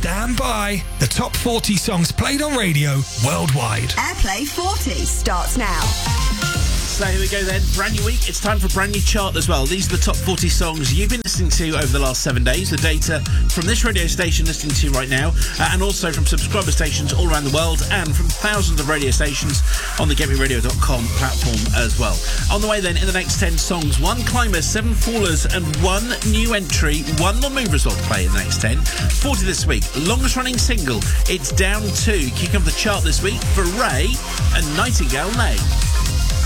Stand by. The top 40 songs played on radio worldwide. Airplay 40 starts now. So here we go then, brand new week, it's time for a brand new chart as well. These are the top 40 songs you've been listening to over the last 7 days. The data from this radio station listening to you right now, and also from subscriber stations all around the world, and from thousands of radio stations on the GetMeRadio.com platform as well. On the way then, in the next 10 songs, 1 climber, 7 fallers, and 1 new entry, 1 non-mover to play in the next 10. 40 this week, longest running single, it's Down 2. Kicking off the chart this week for Ray and Nightingale Lane.